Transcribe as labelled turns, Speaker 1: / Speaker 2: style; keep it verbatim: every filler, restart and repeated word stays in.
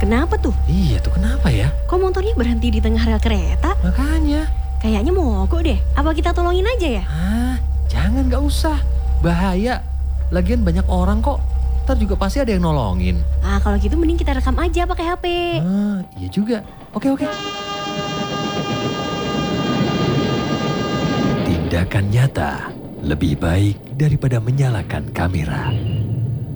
Speaker 1: Kenapa tuh?
Speaker 2: Iya tuh kenapa ya?
Speaker 1: Kok motornya berhenti di tengah rel kereta?
Speaker 2: Makanya.
Speaker 1: Kayaknya mogok deh. Apa kita tolongin aja ya?
Speaker 2: Ah, jangan gak usah. Bahaya. Lagian banyak orang kok. Ntar juga pasti ada yang nolongin.
Speaker 1: Ah, kalau gitu mending kita rekam aja pakai H P.
Speaker 2: Ah, iya juga. Oke, oke. Tindakan nyata lebih baik daripada menyalakan kamera.